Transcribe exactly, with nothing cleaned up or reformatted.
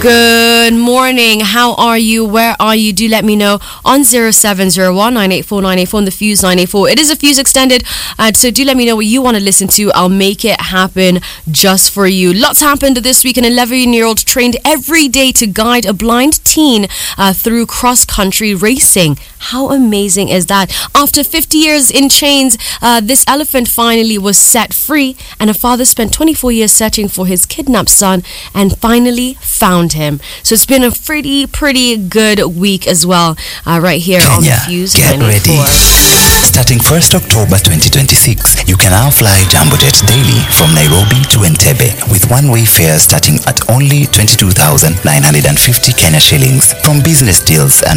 Good morning. How are you? Where are you? Do let me know on zero seven zero one nine eight four nine eight four on the Fuse nine eight four. It is a Fuse Extended, uh, so do let me know what you want to listen to. I'll make it happen just for you. Lots happened this week. An eleven-year-old trained every day to guide a blind teen uh, through cross-country racing. How amazing is that? After fifty years in chains, uh, this elephant finally was set free, and a father spent twenty-four years searching for his kidnapped son and finally found him. So it's been a pretty, pretty good week as well, uh, right here Kenya, on the Fuse get ready. Starting first October twenty twenty-six, you can now fly Jambojet daily from Nairobi to Entebbe with one-way fares starting at only twenty-two thousand nine hundred fifty Kenya shillings. From business deals and